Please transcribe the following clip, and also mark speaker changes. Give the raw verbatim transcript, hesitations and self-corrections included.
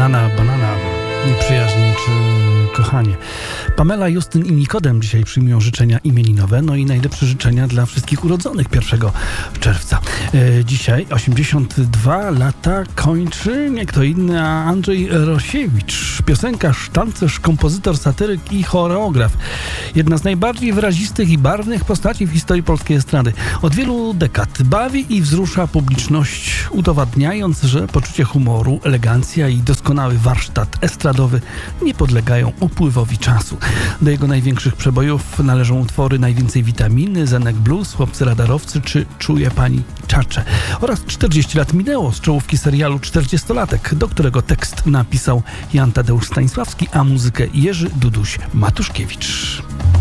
Speaker 1: Nana, banana, przyjaźń czy kochanie. Pamela, Justyn i Nikodem dzisiaj przyjmują życzenia imieninowe, no i najlepsze życzenia dla wszystkich urodzonych pierwszego czerwca. E, dzisiaj osiemdziesiąt dwa lata kończy nie kto inny, a Andrzej Rosiewicz. Piosenkarz, tancerz, kompozytor, satyryk i choreograf. Jedna z najbardziej wyrazistych i barwnych postaci w historii polskiej estrady. Od wielu dekad bawi i wzrusza publiczność, udowadniając, że poczucie humoru, elegancja i doskonały warsztat estradowy nie podlegają upływowi czasu. Do jego największych przebojów należą utwory Najwięcej witaminy, Zenek Blues, Chłopcy radarowcy czy Czuje pani czacze. Oraz czterdzieści lat minęło z czołówki serialu czterdziestolatek, do którego tekst napisał Jan Tadeusz Stanisławski, a muzykę Jerzy Duduś Matuszkiewicz.